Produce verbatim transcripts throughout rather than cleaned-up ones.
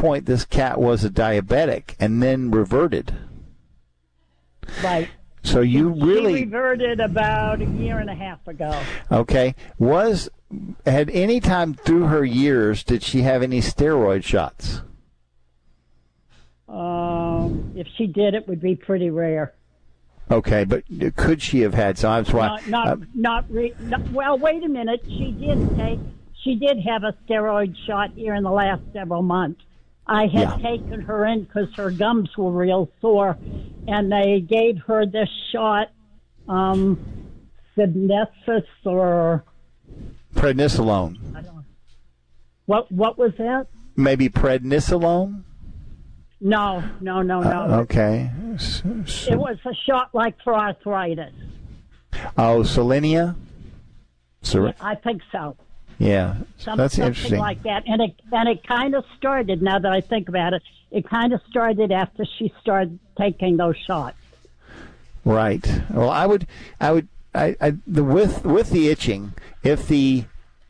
point, this cat was a diabetic and then reverted. Right. So you she, really she reverted about a year and a half ago. Okay. Was at any time through her years did she have any steroid shots? Um, if she did, it would be pretty rare. Okay, but could she have had? So that's why. Not, not, uh, not, re, not. Well, wait a minute. She did take. She did have a steroid shot here in the last several months. I had Yeah. taken her in because her gums were real sore, and they gave her this shot, um, Sidnesis or prednisolone. I don't know. What what was that? Maybe prednisolone. No, no, no, no. Uh, okay. S- s- It was a shot like for arthritis. Oh, Selenia. Ser- I think so. yeah, Some, that's something interesting. like that. And it and it kind of started, now that I think about it, it kind of started after she started taking those shots. Right. Well, I would, I would, I, I the with with the itching, if the,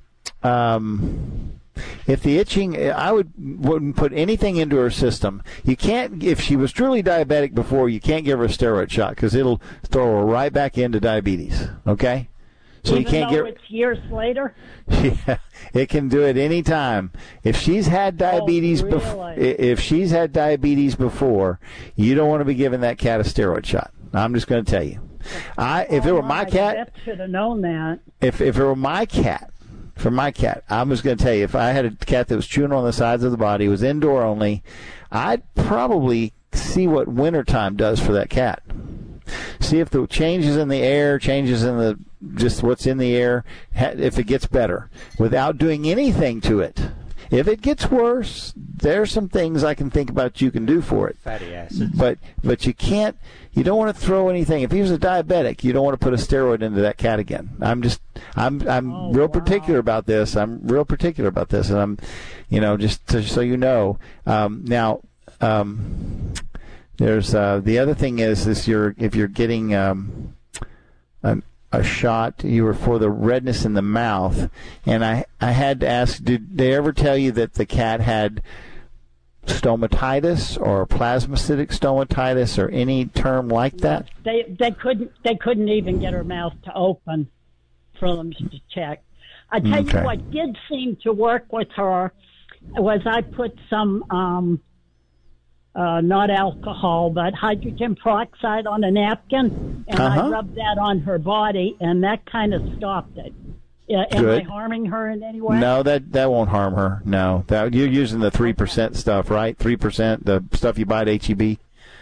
um, if the itching, I would wouldn't put anything into her system. You can't, if she was truly diabetic before, you can't give her a steroid shot because it'll throw her right back into diabetes. Okay. So Even you can't though get. it's years later? Yeah, it can do it any time. If she's had diabetes, Oh, bef- really? if she's had diabetes before, you don't want to be giving that cat a steroid shot. I'm just going to tell you. I if it were my cat, I should have known that. if if it were my cat, for my cat, I'm just going to tell you, if I had a cat that was chewing on the sides of the body, was indoor only, I'd probably see what wintertime does for that cat. See if the changes in the air, changes in the just what's in the air, if it gets better without doing anything to it. If it gets worse, there's some things I can think about you can do for it. Fatty acids. But but you can't. You don't want to throw anything. If he was a diabetic, you don't want to put a steroid into that cat again. I'm just I'm I'm Oh, real wow. particular about this. I'm real particular about this, and I'm, you know, just to, so you know. Um, now. Um, There's uh, the other thing is is you're if you're getting um, a, a shot, you were for the redness in the mouth, and I I had to ask, did they ever tell you that the cat had stomatitis or plasmacytic stomatitis or any term like that? They they couldn't they couldn't even get her mouth to open for them to check. I tell Okay. you what did seem to work with her was I put some um, uh, not alcohol but hydrogen peroxide on a napkin, and Uh-huh. I rubbed that on her body, and that kind of stopped it. Uh, am Good. I harming her in any way? No, that that won't harm her. No, that you're using the three percent stuff, right? Three percent, the stuff you buy at H E B.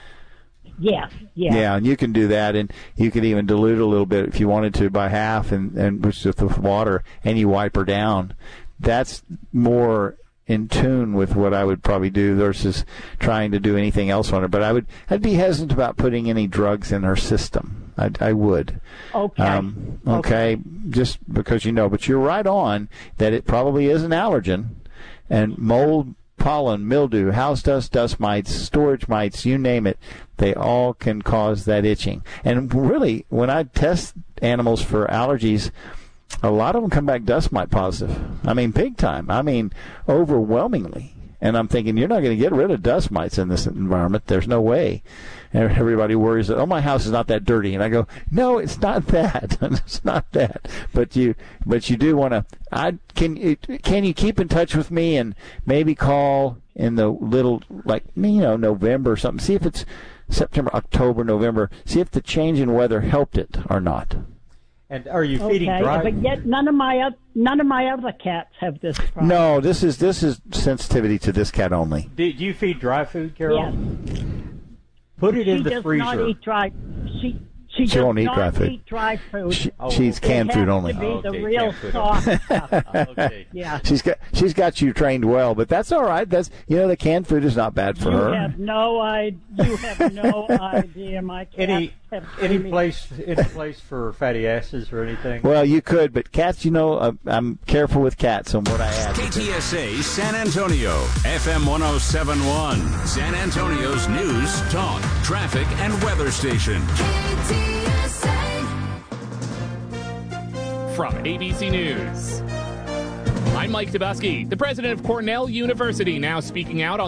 Yes, yeah. Yeah, and you can do that, and you could even dilute a little bit if you wanted to by half, and and with just with water, and you wipe her down. That's more in tune with what I would probably do versus trying to do anything else on her. But I would, I'd be hesitant about putting any drugs in her system. I, I would. Okay. Um, okay. Okay. Just because you know, but you're right on that it probably is an allergen, and mold, pollen, mildew, house dust, dust mites, storage mites, you name it, they all can cause that itching. And really, when I test animals for allergies, a lot of them come back dust mite positive. I mean, big time. I mean, overwhelmingly. And I'm thinking, you're not going to get rid of dust mites in this environment. There's no way. And everybody worries that, oh, my house is not that dirty. And I go, no, it's not that. It's not that. But you, but you do want to. I can. Can you keep in touch with me and maybe call in the little, like, you know, November or something. See if it's September, October, November. See if the change in weather helped it or not. And are you feeding okay, dry? but yet none of my oth- none of my other cats have this problem. No, this is this is sensitivity to this cat only. Do, do you feed dry food, Carol? Yes. Put it She in the does freezer. not eat dry. She she, She does won't eat not dry food. eat dry food. She, Oh, she's okay. canned it food has only. to be Oh, the okay, real canned food soft stuff. okay. Yeah. She's got she's got you trained well, but that's all right. That's you know the canned food is not bad for You her. have no idea. You have no idea. My cats Any have any trained me. place any place for fatty acids or anything? Well, you could, but cats, you know, uh, I'm careful with cats on what I add. K T S A San Antonio, F M one oh seven point one, San Antonio's news, talk, traffic, and weather station. From A B C News, I'm Mike Tabusky. The president of Cornell University now speaking out on